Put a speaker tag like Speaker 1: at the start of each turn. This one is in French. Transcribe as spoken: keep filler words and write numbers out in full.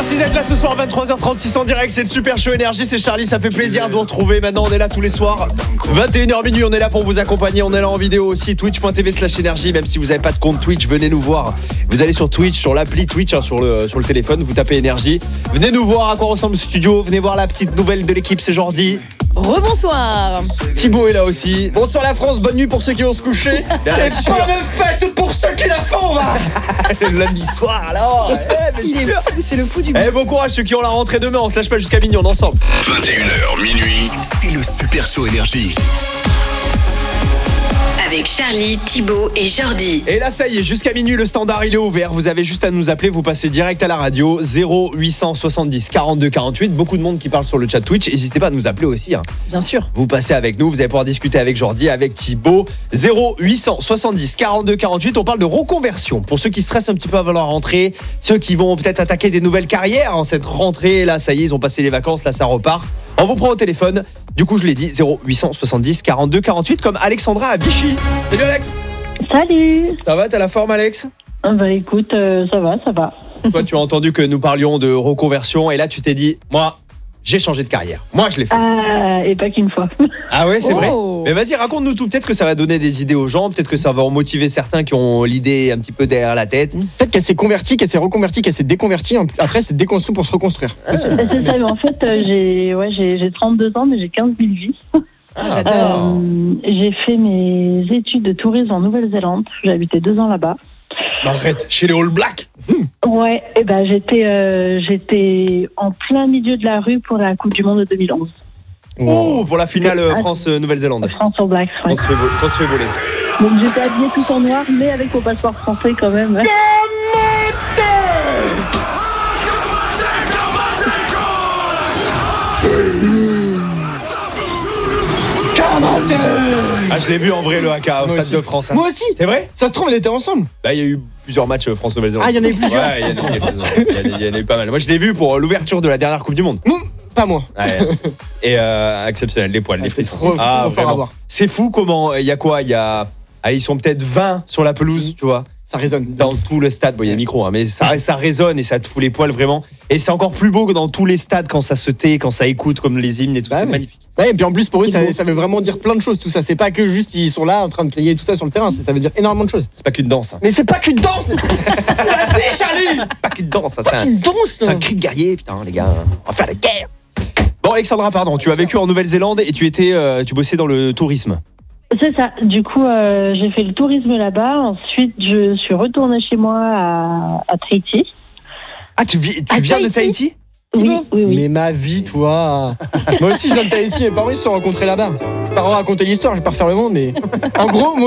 Speaker 1: Merci d'être là ce soir, vingt-trois heures trente-six en direct. C'est le Super Show Énergie, c'est Charlie, ça fait plaisir de vous retrouver. Maintenant on est là tous les soirs, vingt et une heures minuit, on est là pour vous accompagner. On est là en vidéo aussi, twitch point tv slash énergie. Même si vous n'avez pas de compte Twitch, venez nous voir. Vous allez sur Twitch, sur l'appli Twitch, hein, sur, le, sur le téléphone, vous tapez énergie. Venez nous voir à quoi ressemble le studio. Venez voir la petite nouvelle de l'équipe, c'est Jordi.
Speaker 2: Rebonsoir.
Speaker 1: Thibaut est là aussi. Bonsoir la France, bonne nuit pour ceux qui vont se coucher. Et bonne fête pour ceux qui la font va. Le lundi soir alors. Eh,
Speaker 2: Il est fou, c'est le fou du bus.
Speaker 1: Eh, bon courage ceux qui ont la rentrée demain, on se lâche pas jusqu'à minuit, on est ensemble.
Speaker 3: vingt et une heures minuit, c'est le Super Show Énergie.
Speaker 4: Avec Charlie, Thibaut et Jordi.
Speaker 1: Et là ça y est, jusqu'à minuit le standard il est ouvert. Vous avez juste à nous appeler, vous passez direct à la radio. Zéro huit cent soixante-dix quarante-deux quarante-huit. Beaucoup de monde qui parle sur le chat Twitch. N'hésitez pas à nous appeler aussi hein.
Speaker 2: Bien sûr.
Speaker 1: Vous passez avec nous, vous allez pouvoir discuter avec Jordi, avec Thibaut. Zéro huit cent soixante-dix quarante-deux quarante-huit. On parle de reconversion. Pour ceux qui stressent un petit peu avant leur rentrée, ceux qui vont peut-être attaquer des nouvelles carrières en cette rentrée. Là ça y est, ils ont passé les vacances, là ça repart. On vous prend au téléphone. Du coup je l'ai dit, zéro huit cent soixante-dix quarante-deux quarante-huit comme Alexandra à Vichy. Salut Alex.
Speaker 5: Salut.
Speaker 1: Ça va, t'as la forme Alex?
Speaker 5: Bah écoute, euh, ça va, ça va.
Speaker 1: Toi tu as entendu que nous parlions de reconversion et là tu t'es dit, moi j'ai changé de carrière. Moi je l'ai fait.
Speaker 5: Ah, et pas qu'une fois.
Speaker 1: Ah ouais, c'est
Speaker 2: Oh.
Speaker 1: vrai. Mais vas-y, raconte-nous tout. Peut-être que ça va donner des idées aux gens. Peut-être que ça va en motiver certains qui ont l'idée un petit peu derrière la tête.
Speaker 6: Peut-être qu'elle s'est convertie, qu'elle s'est reconvertie, qu'elle s'est déconvertie. Après, elle s'est déconstruite pour se reconstruire.
Speaker 1: Ah.
Speaker 5: C'est ça, mais en fait, euh, j'ai, ouais, j'ai, j'ai trente-deux ans, mais j'ai quinze mille vies.
Speaker 2: Ah, j'adore.
Speaker 5: Euh, j'ai fait mes études de tourisme en Nouvelle-Zélande. J'ai habité deux ans là-bas.
Speaker 1: Arrête, chez les All Blacks.
Speaker 5: Ouais, et ben j'étais, euh, j'étais en plein milieu de la rue pour la Coupe du Monde de deux mille onze.
Speaker 1: Oh, pour la finale euh, France-Nouvelle-Zélande.
Speaker 5: France All Blacks, ouais.
Speaker 1: On se fait, vo- on se fait voler.
Speaker 5: Donc j'étais habillée tout en noir, mais avec mon passeport français quand même.
Speaker 1: Ah, je l'ai vu en vrai le haka au
Speaker 6: Moi
Speaker 1: Stade
Speaker 6: aussi.
Speaker 1: de France. hein.
Speaker 6: Moi aussi.
Speaker 1: C'est vrai?
Speaker 6: Ça se trouve, on était ensemble.
Speaker 1: Là, il y a eu plusieurs matchs euh, France-Nouvelle-Zélande.
Speaker 6: Ah, il y en a eu plusieurs.
Speaker 1: Ouais, il y en a- il y en a- il y en a- il y en a eu pas mal. Moi, je l'ai vu pour euh, l'ouverture de la dernière Coupe du Monde.
Speaker 6: Nous, pas moi.
Speaker 1: Ouais. Et euh, exceptionnel, les poils, les
Speaker 6: Ah, c'est
Speaker 1: frissons.
Speaker 6: trop- c'est trop fort à
Speaker 1: vraiment.
Speaker 6: voir.
Speaker 1: C'est fou comment il y a quoi? Il y a ah, ils sont peut-être vingt sur la pelouse, tu vois.
Speaker 6: Ça résonne.
Speaker 1: Dans tout le stade, bon il y a le micro, hein, mais ça, ça résonne et ça te fout les poils vraiment. Et c'est encore plus beau que dans tous les stades quand ça se tait, quand ça écoute comme les hymnes et tout,
Speaker 6: Bah
Speaker 1: c'est
Speaker 6: ouais.
Speaker 1: magnifique.
Speaker 6: Ouais, et puis en plus, pour eux,
Speaker 5: C'est
Speaker 6: ça,
Speaker 5: beau.
Speaker 6: ça veut vraiment dire plein de choses, tout ça. C'est pas que juste ils sont là en train de crier tout ça sur le terrain. c'est- Ça veut dire énormément de choses.
Speaker 1: C'est pas qu'une danse. Hein.
Speaker 6: Mais c'est pas qu'une danse.
Speaker 1: Charlie Pas qu'une danse, ça, c'est un,
Speaker 6: Une danse.
Speaker 1: c'est un cri de guerrier, putain les gars. On va faire la guerre. Bon Alexandra, pardon, tu as vécu en Nouvelle-Zélande et tu étais, euh, tu bossais dans le tourisme.
Speaker 5: C'est ça. Du coup, euh, j'ai fait le tourisme là-bas. Ensuite, je suis retournée chez moi à, à Tahiti.
Speaker 1: Ah tu, vis- tu
Speaker 2: À
Speaker 1: viens de
Speaker 2: Tahiti
Speaker 1: Tahiti?
Speaker 5: Oui,
Speaker 2: Thibaut.
Speaker 5: oui, oui.
Speaker 6: Mais ma vie, toi. Moi aussi, je viens de Tahiti. Mes parents, ils se sont rencontrés là-bas. Je vais pas raconter l'histoire, je vais pas refaire le monde, mais en gros, moi.